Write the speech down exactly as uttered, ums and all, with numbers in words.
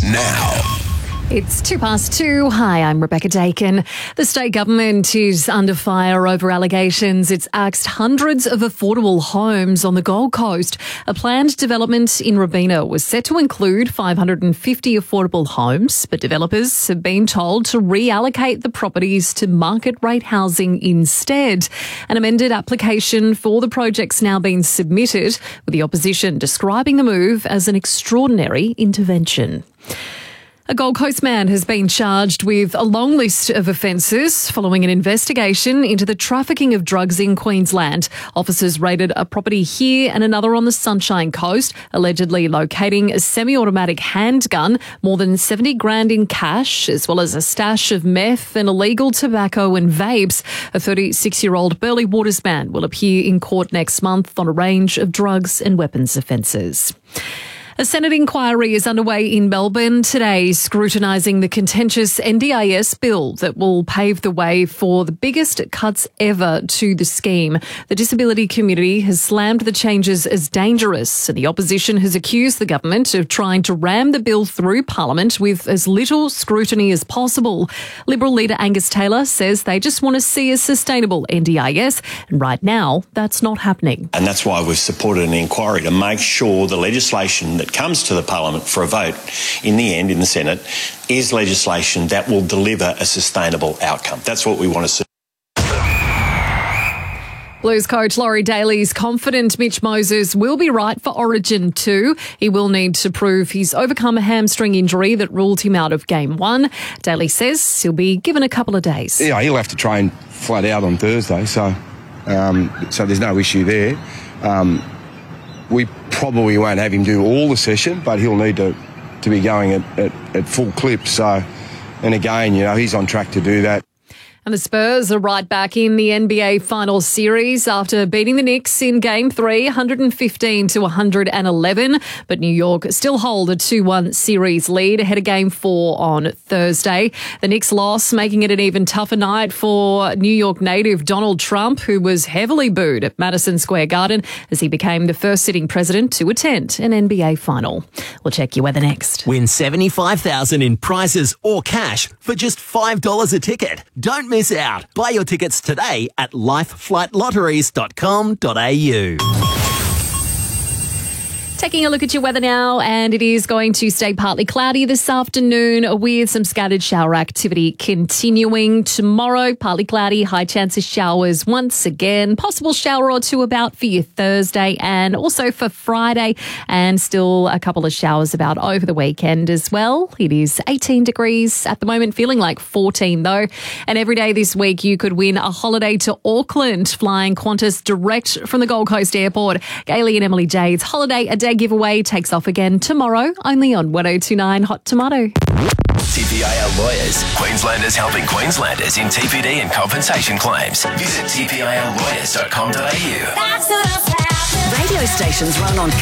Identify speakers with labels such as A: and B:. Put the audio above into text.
A: now.
B: It's two past two. Hi, I'm Rebecca Dakin. The state government is under fire over allegations it's axed hundreds of affordable homes on the Gold Coast. A planned development in Robina was set to include five hundred fifty affordable homes, but developers have been told to reallocate the properties to market rate housing instead. An amended application for the project's now been submitted, with the opposition describing the move as an extraordinary intervention. A Gold Coast man has been charged with a long list of offences following an investigation into the trafficking of drugs in Queensland. Officers raided a property here and another on the Sunshine Coast, allegedly locating a semi-automatic handgun, more than seventy grand in cash, as well as a stash of meth and illegal tobacco and vapes. A thirty-six-year-old Burleigh Waters man will appear in court next month on a range of drugs and weapons offences. A Senate inquiry is underway in Melbourne today, scrutinising the contentious N D I S bill that will pave the way for the biggest cuts ever to the scheme. The disability community has slammed the changes as dangerous, and the opposition has accused the government of trying to ram the bill through Parliament with as little scrutiny as possible. Liberal leader Angus Taylor says they just want to see a sustainable N D I S, and right now that's not happening.
C: And that's why we've supported an inquiry to make sure the legislation that comes to the Parliament for a vote in the end in the Senate is legislation that will deliver a sustainable outcome. That's what we want to see.
B: Blues coach Laurie Daly's confident Mitch Moses will be right for Origin two. He will need to prove he's overcome a hamstring injury that ruled him out of game one. Daly says he'll be given a couple of days.
D: Yeah, he'll have to train flat out on Thursday, so um, so there's no issue there. Um, we probably won't have him do all the session, but he'll need to, to be going at, at, at full clip. So, and again, you know, he's on track to do that.
B: And the Spurs are right back in the N B A Finals series after beating the Knicks in Game three, one fifteen to one eleven. But New York still hold a two one series lead ahead of Game four on Thursday. The Knicks loss making it an even tougher night for New York native Donald Trump, who was heavily booed at Madison Square Garden as he became the first sitting president to attend an N B A final. We'll check your weather next.
E: Win seventy-five thousand dollars in prizes or cash for just five dollars a ticket. Don't miss out. Buy your tickets today at life flight lotteries dot com dot a u.
B: Taking a look at your weather now, and it is going to stay partly cloudy this afternoon with some scattered shower activity continuing. Tomorrow, partly cloudy, high chance of showers once again. Possible shower or two about for your Thursday and also for Friday, and still a couple of showers about over the weekend as well. It is eighteen degrees at the moment, feeling like fourteen though. And every day this week you could win a holiday to Auckland, flying Qantas direct from the Gold Coast Airport. Gailey and Emily Jade's Holiday a Day giveaway takes off again tomorrow, only on one oh two point nine Hot Tomato.
A: T P A L Lawyers. Queenslanders helping Queenslanders in T P D and compensation claims. Visit T P A L lawyers dot com dot a u.
F: Radio stations run on